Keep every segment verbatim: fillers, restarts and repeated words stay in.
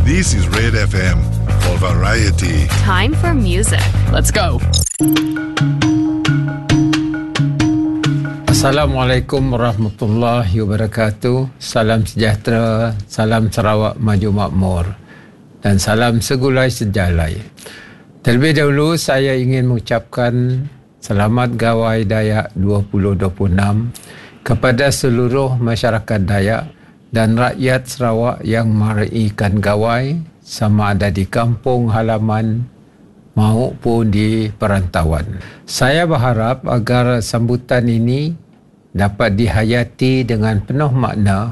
This is Red F M for variety. Time for music. Let's go. Assalamualaikum warahmatullahi wabarakatuh. Salam sejahtera, salam Sarawak maju makmur, dan salam segulai sejalai. Terlebih dahulu saya ingin mengucapkan selamat Gawai Dayak dua ribu dua puluh enam kepada seluruh masyarakat Dayak dan rakyat Sarawak yang meraikan Gawai, sama ada di kampung halaman maupun di perantauan. Saya berharap agar sambutan ini dapat dihayati dengan penuh makna,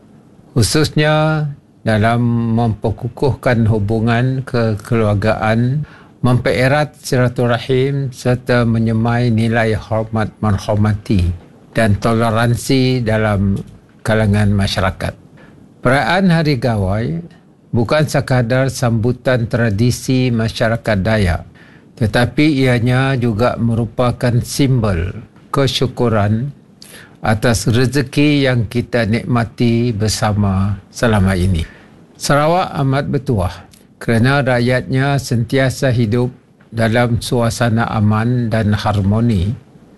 khususnya dalam memperkukuhkan hubungan kekeluargaan, mempererat silaturahim serta menyemai nilai hormat menghormati dan toleransi dalam kalangan masyarakat. Perayaan Hari Gawai bukan sekadar sambutan tradisi masyarakat Dayak, tetapi ianya juga merupakan simbol kesyukuran atas rezeki yang kita nikmati bersama selama ini. Sarawak amat bertuah kerana rakyatnya sentiasa hidup dalam suasana aman dan harmoni,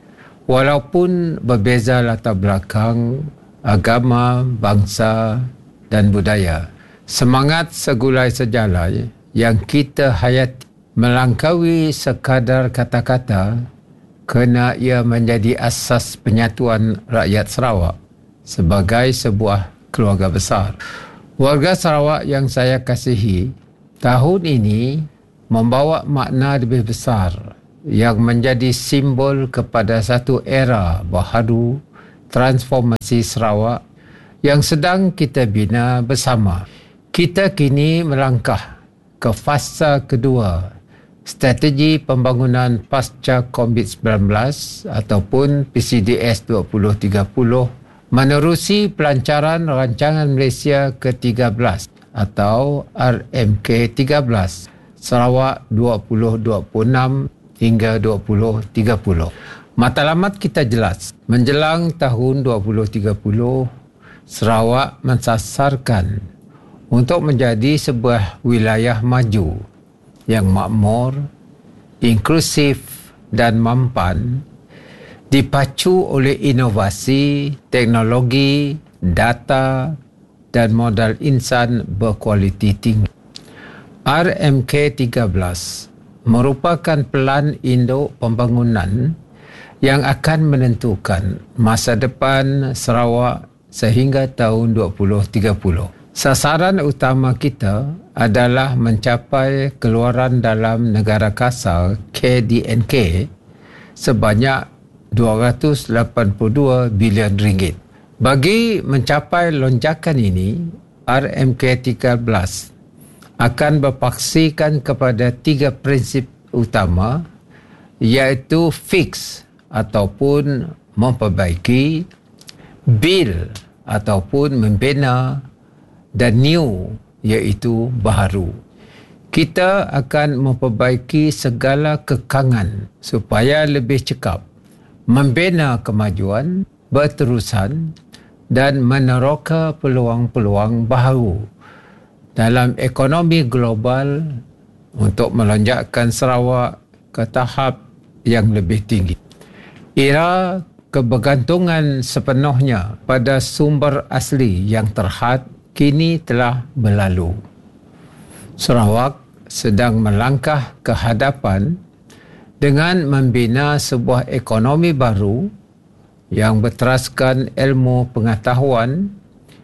walaupun berbeza latar belakang, agama, bangsa dan budaya. Semangat segulai sejalai yang kita hayati melangkaui sekadar kata-kata, kerana ia menjadi asas penyatuan rakyat Sarawak sebagai sebuah keluarga besar. Warga Sarawak yang saya kasihi, tahun ini membawa makna lebih besar yang menjadi simbol kepada satu era baharu transformasi Sarawak yang sedang kita bina bersama. Kita kini melangkah ke fasa kedua strategi pembangunan pasca covid sembilan belas ataupun P C D S dua ribu tiga puluh menerusi pelancaran Rancangan Malaysia ke tiga belas atau R M K tiga belas Sarawak dua ribu dua puluh enam hingga dua ribu tiga puluh. Matlamat kita jelas. Menjelang tahun dua ribu tiga puluh, Sarawak mensasarkan untuk menjadi sebuah wilayah maju yang makmur, inklusif dan mampan, dipacu oleh inovasi, teknologi, data dan modal insan berkualiti tinggi. R M K tiga belas merupakan pelan induk pembangunan yang akan menentukan masa depan Sarawak sehingga tahun dua ribu tiga puluh. Sasaran utama kita adalah mencapai keluaran dalam negara kasar K D N K sebanyak dua ratus lapan puluh dua bilion ringgit. Bagi mencapai lonjakan ini, R M K tiga belas akan berpaksikan kepada tiga prinsip utama, iaitu fix ataupun memperbaiki, build ataupun membina, dan new iaitu baharu. Kita akan memperbaiki segala kekangan supaya lebih cekap, membina kemajuan berterusan dan meneroka peluang-peluang baharu dalam ekonomi global untuk melonjakkan Sarawak ke tahap yang lebih tinggi. Era kebergantungan sepenuhnya pada sumber asli yang terhad kini telah berlalu. Sarawak sedang melangkah ke hadapan dengan membina sebuah ekonomi baru yang berteraskan ilmu pengetahuan,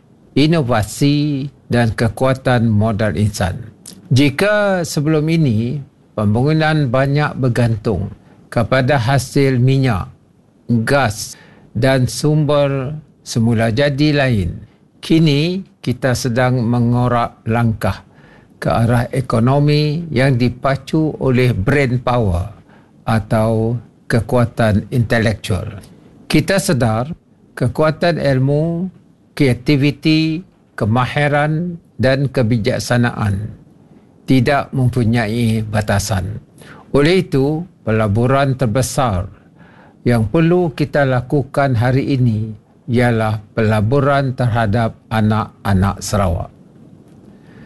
inovasi dan kekuatan modal insan. Jika sebelum ini pembangunan banyak bergantung kepada hasil minyak, gas dan sumber semula jadi lain, kini kita sedang mengorak langkah ke arah ekonomi yang dipacu oleh brain power atau kekuatan intelektual. Kita sedar kekuatan ilmu, kreativiti, kemahiran dan kebijaksanaan tidak mempunyai batasan. Oleh itu, pelaburan terbesar yang perlu kita lakukan hari ini ialah pelaburan terhadap anak-anak Sarawak.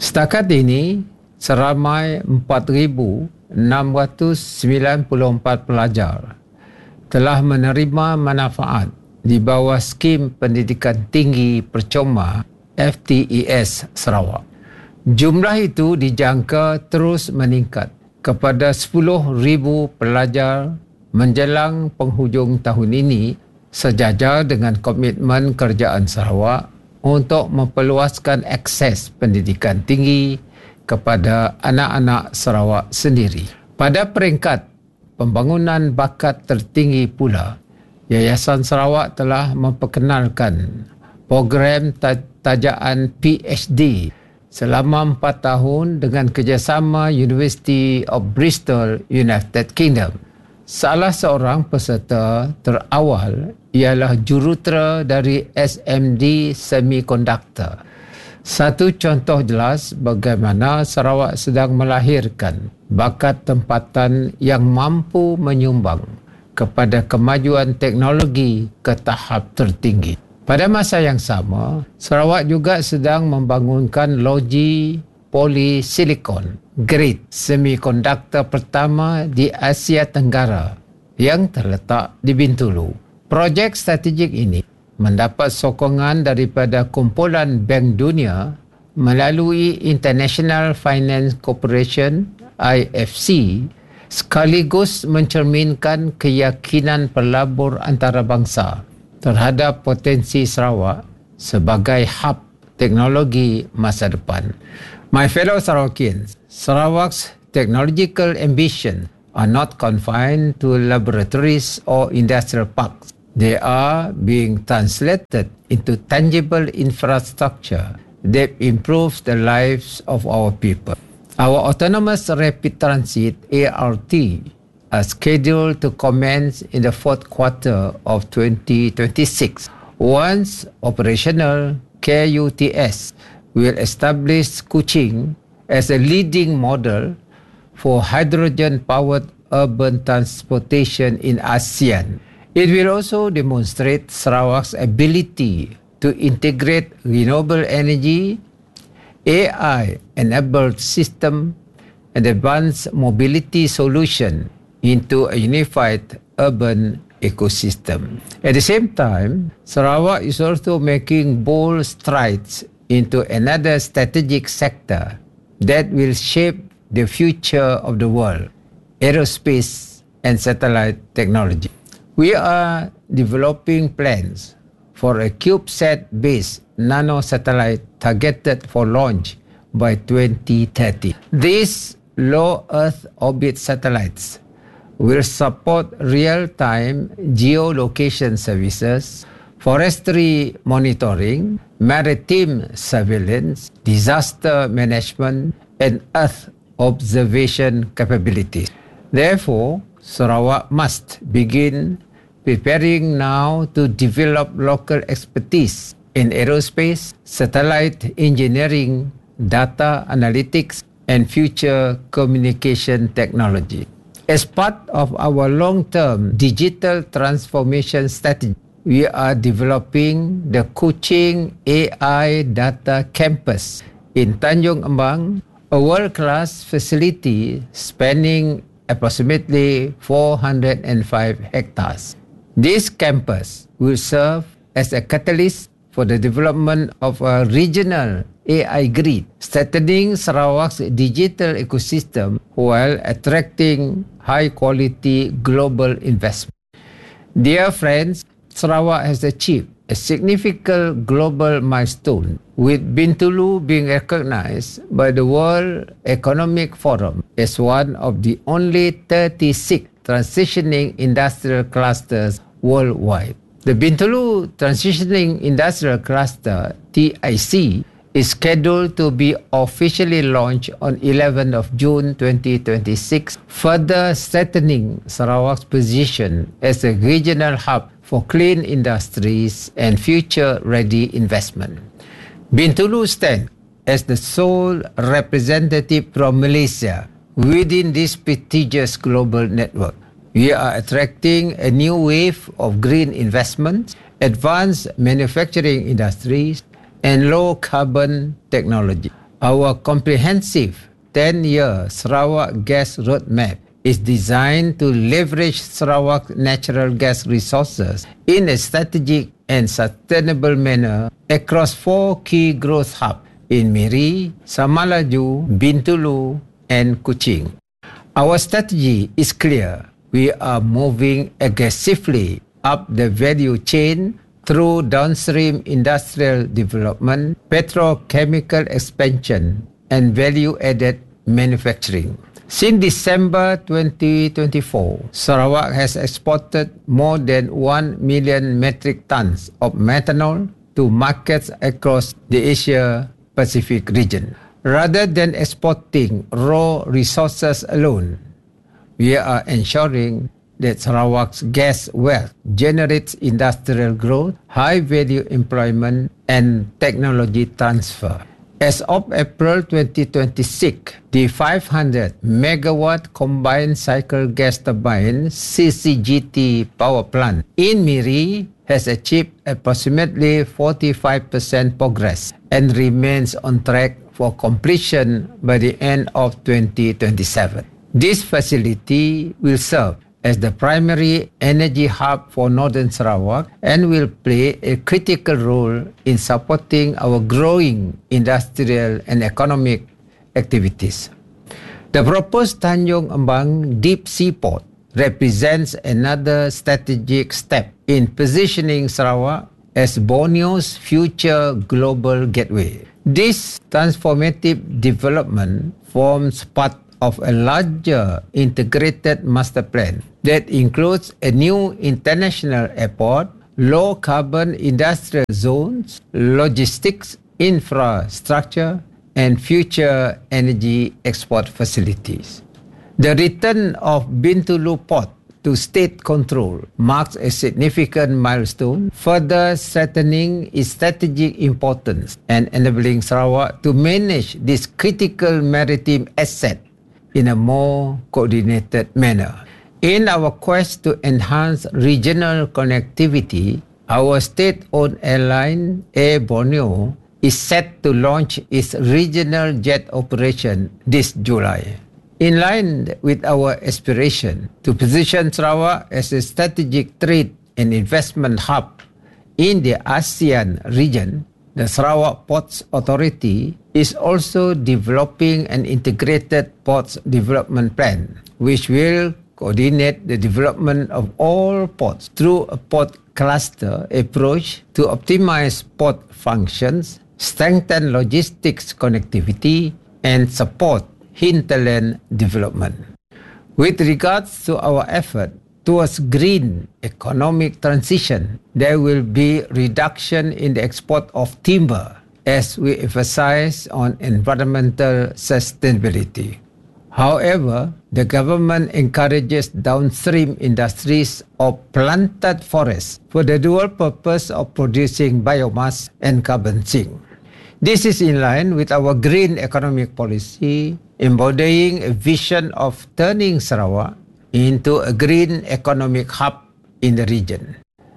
Setakat ini, seramai empat ribu enam ratus sembilan puluh empat pelajar telah menerima manfaat di bawah skim pendidikan tinggi percuma F T E S Sarawak. Jumlah itu dijangka terus meningkat kepada sepuluh ribu pelajar menjelang penghujung tahun ini, sejajar dengan komitmen kerajaan Sarawak untuk memperluaskan akses pendidikan tinggi kepada anak-anak Sarawak sendiri. Pada peringkat pembangunan bakat tertinggi pula, Yayasan Sarawak telah memperkenalkan program tajaan P H D selama empat tahun dengan kerjasama University of Bristol, United Kingdom. Salah seorang peserta terawal ialah jurutera dari S M D Semiconductor. Satu contoh jelas bagaimana Sarawak sedang melahirkan bakat tempatan yang mampu menyumbang kepada kemajuan teknologi ke tahap tertinggi. Pada masa yang sama, Sarawak juga sedang membangunkan loji polysilicon grade semiconductor pertama di Asia Tenggara yang terletak di Bintulu. Projek strategik ini mendapat sokongan daripada kumpulan Bank Dunia melalui International Finance Corporation I F C, sekaligus mencerminkan keyakinan pelabur antarabangsa terhadap potensi Sarawak sebagai hub teknologi masa depan. My fellow Sarawakians, Sarawak's technological ambition are not confined to laboratories or industrial parks. They are being translated into tangible infrastructure that improves the lives of our people. Our autonomous rapid transit A R T are scheduled to commence in the fourth quarter of twenty twenty-six. Once operational, K U T S will establish Kuching as a leading model for hydrogen-powered urban transportation in ASEAN. It will also demonstrate Sarawak's ability to integrate renewable energy, A I-enabled system, and advanced mobility solution into a unified urban ecosystem. At the same time, Sarawak is also making bold strides into another strategic sector that will shape the future of the world, aerospace and satellite technology. We are developing plans for a CubeSat-based nano-satellite targeted for launch by twenty thirty. These low Earth orbit satellites will support real-time geolocation services, forestry monitoring, maritime surveillance, disaster management, and Earth observation capabilities. Therefore, Sarawak must begin preparing now to develop local expertise in aerospace, satellite engineering, data analytics, and future communication technology. As part of our long-term digital transformation strategy, we are developing the Kuching A I Data Campus in Tanjung Embang, a world-class facility spanning approximately four hundred five hectares. This campus will serve as a catalyst for the development of a regional A I grid, strengthening Sarawak's digital ecosystem while attracting high-quality global investment. Dear friends, Sarawak has achieved a significant global milestone, with Bintulu being recognized by the World Economic Forum as one of the only thirty-six transitioning industrial clusters worldwide. The Bintulu Transitioning Industrial Cluster, T I C, is scheduled to be officially launched on eleventh of June twenty twenty-six, further strengthening Sarawak's position as a regional hub for clean industries and future-ready investment. Bintulu stands as the sole representative from Malaysia within this prestigious global network. We are attracting a new wave of green investments, advanced manufacturing industries, and low-carbon technology. Our comprehensive ten-year Sarawak Gas Roadmap is designed to leverage Sarawak's natural gas resources in a strategic and sustainable manner across four key growth hubs in Miri, Samalaju, Bintulu, and Kuching. Our strategy is clear. We are moving aggressively up the value chain through downstream industrial development, petrochemical expansion, and value-added manufacturing. Since December twenty twenty-four, Sarawak has exported more than one million metric tons of methanol to markets across the Asia-Pacific region. Rather than exporting raw resources alone, we are ensuring that Sarawak's gas wealth generates industrial growth, high-value employment, and technology transfer. As of April twenty twenty-six, the five hundred megawatt combined cycle gas turbine C C G T power plant in Miri has achieved approximately forty-five percent progress and remains on track for completion by the end of twenty twenty-seven. This facility will serve as the primary energy hub for Northern Sarawak and will play a critical role in supporting our growing industrial and economic activities. The proposed Tanjung Embang Deep Sea Port represents another strategic step in positioning Sarawak as Borneo's future global gateway. This transformative development forms part of a larger integrated master plan that includes a new international airport, low-carbon industrial zones, logistics infrastructure, and future energy export facilities. The return of Bintulu Port to state control marks a significant milestone, further strengthening its strategic importance and enabling Sarawak to manage this critical maritime asset in a more coordinated manner. In our quest to enhance regional connectivity, our state-owned airline, Air Borneo, is set to launch its regional jet operation this July. In line with our aspiration to position Sarawak as a strategic trade and investment hub in the ASEAN region, the Sarawak Ports Authority is also developing an integrated ports development plan, which will coordinate the development of all ports through a port cluster approach to optimize port functions, strengthen logistics connectivity, and support hinterland development. With regards to our effort towards green economic transition, there will be reduction in the export of timber as we emphasize on environmental sustainability. However, the government encourages downstream industries of planted forests for the dual purpose of producing biomass and carbon sink. This is in line with our green economic policy, embodying a vision of turning Sarawak into a green economic hub in the region.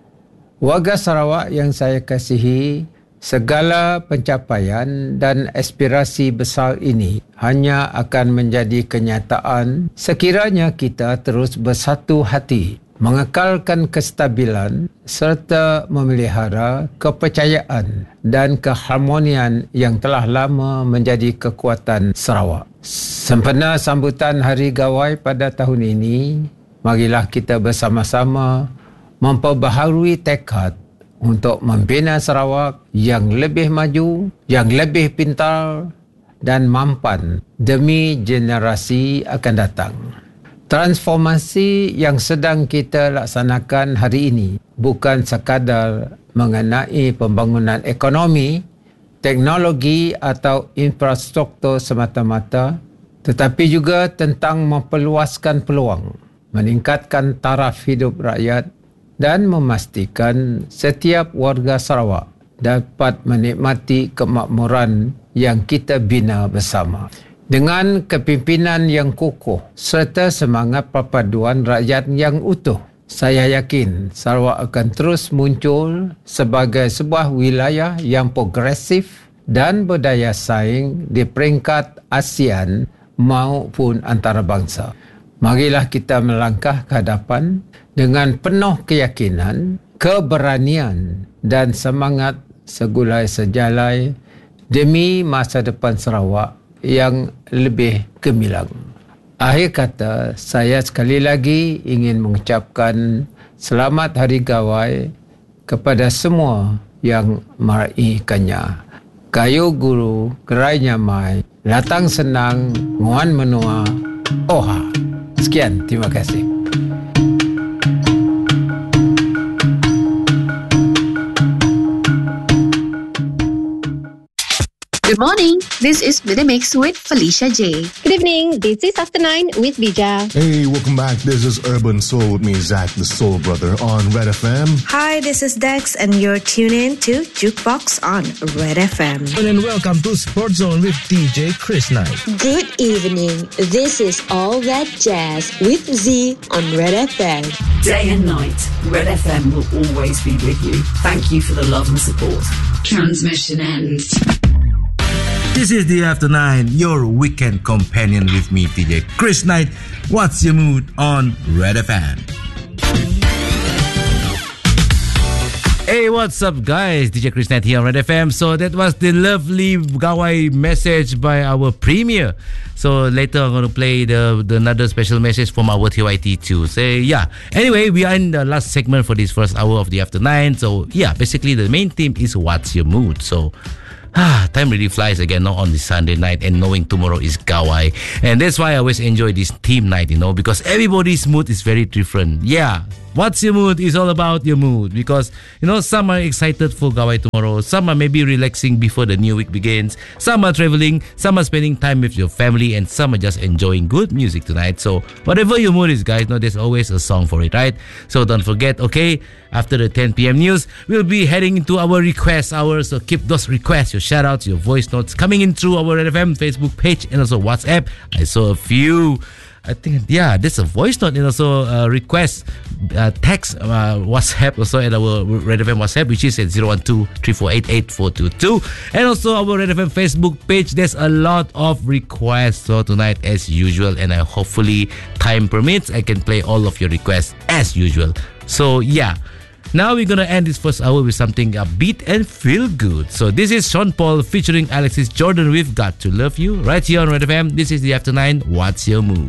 Warga Sarawak yang saya kasihi, segala pencapaian dan aspirasi besar ini hanya akan menjadi kenyataan sekiranya kita terus bersatu hati, mengekalkan kestabilan serta memelihara kepercayaan dan keharmonian yang telah lama menjadi kekuatan Sarawak. Sempena sambutan Hari Gawai pada tahun ini, marilah kita bersama-sama memperbaharui tekad untuk membina Sarawak yang lebih maju, yang lebih pintar dan mampan demi generasi akan datang. Transformasi yang sedang kita laksanakan hari ini bukan sekadar mengenai pembangunan ekonomi, teknologi atau infrastruktur semata-mata, tetapi juga tentang memperluaskan peluang, meningkatkan taraf hidup rakyat dan memastikan setiap warga Sarawak dapat menikmati kemakmuran yang kita bina bersama. Dengan kepimpinan yang kukuh serta semangat perpaduan rakyat yang utuh, saya yakin Sarawak akan terus muncul sebagai sebuah wilayah yang progresif, dan berdaya saing di peringkat ASEAN maupun antarabangsa. Marilah kita melangkah ke hadapan dengan penuh keyakinan, keberanian dan semangat segulai sejalai demi masa depan Sarawak yang lebih gemilang. Akhir kata, saya sekali lagi ingin mengucapkan selamat Hari Gawai kepada semua yang meraihkannya. Kayu guru, gerai nyamai, latang senang, nguan menua, oha. Sekian, terima kasih. Good morning. This is Minimix with Felicia J. Good evening. This is After Nine with Bija. Hey, welcome back. This is Urban Soul with me, Zach, the Soul Brother, on Red F M. Hi, this is Dex, and you're tuned in to Jukebox on Red F M. And welcome to Sport Zone with D J Chris Knight. Good evening. This is All That Jazz with Z on Red F M. Day and night, Red F M will always be with you. Thank you for the love and support. Transmission ends. This is the After Nine, your weekend companion with me, D J Chris Knight. What's your mood on Red F M? Hey, what's up, guys? D J Chris Knight here on Red F M. So that was the lovely Gawai message by our premier. So later I'm going to play the, the another special message from our T Y T too. So yeah. Anyway, we are in the last segment for this first hour of the After Nine. So yeah, basically the main theme is what's your mood. So Ah, time really flies again, not on this Sunday night, and knowing tomorrow is Gawai. And that's why I always enjoy this team night, you know, because everybody's mood is very different. Yeah, what's your mood is all about your mood, because, you know, some are excited for Gawai tomorrow, some are maybe relaxing before the new week begins, some are traveling, some are spending time with your family, and some are just enjoying good music tonight. So whatever your mood is, guys, know there's always a song for it, right? So don't forget, okay, after the ten p.m. news, we'll be heading into our request hour. So keep those requests, your shout outs, your voice notes coming in through our Red F M Facebook page and also WhatsApp. I saw a few. I think, yeah, there's a voice note and also a request uh, text uh, WhatsApp also at our Red F M WhatsApp, which is at zero one two, three four eight, eight four two two. And also our Red F M Facebook page. There's a lot of requests. So tonight, as usual, and I hopefully time permits, I can play all of your requests as usual. So yeah. Now we're going to end this first hour with something upbeat and feel good. So this is Sean Paul featuring Alexis Jordan with Got to Love You right here on Red F M. This is the After Nine. What's your mood?